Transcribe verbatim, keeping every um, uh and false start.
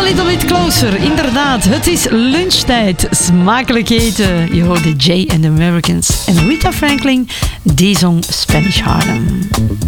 little bit closer. Inderdaad, het is lunchtijd. Smakelijk eten. Je hoorde Jay and the Americans en Rita Franklin. Die zong Spanish Harlem.